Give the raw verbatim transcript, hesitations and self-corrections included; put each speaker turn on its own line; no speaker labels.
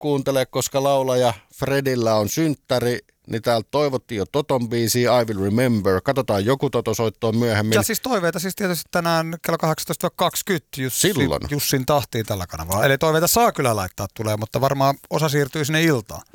kuuntele, koska laulaja Fredillä on synttäri, niin täältä toivottiin jo Toton biisiä I Will Remember. Katsotaan joku Toto-soittoon myöhemmin.
Ja siis toiveita siis tietysti tänään kello kahdeksantoista kaksikymmentä Jussi, Jussin tahtiin tällä kanavalla. Eli toiveita saa kyllä laittaa tulee, mutta varmaan osa siirtyy sinne iltaan.